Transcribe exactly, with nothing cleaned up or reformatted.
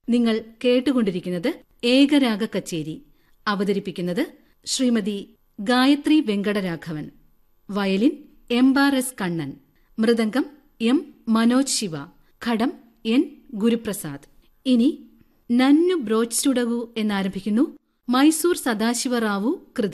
നിങ്ങൾ കേട്ടുകൊണ്ടിരിക്കുന്നത് ഏകരാഗ കച്ചേരി. അവതരിപ്പിക്കുന്നത് Shrimati Gayathri വെങ്കടരാഘവൻ. Violin Embar S Kannan. Mridangam M Manoj Shiva. ഘടം എൻ ഗുരുപ്രസാദ്. ഇനി നന്നു ബ്രോച്ച്സുടകു എന്നാരംഭിക്കുന്നു മൈസൂർ സദാശിവറാവു കൃതി.